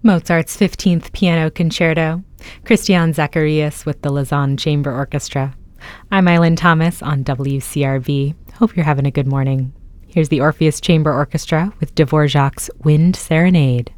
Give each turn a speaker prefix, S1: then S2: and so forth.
S1: Mozart's 15th Piano Concerto, Christian Zacharias with the Lausanne Chamber Orchestra. I'm Eileen Thomas on WCRV. Hope you're having a good morning. Here's the Orpheus Chamber Orchestra with Dvorak's Wind Serenade.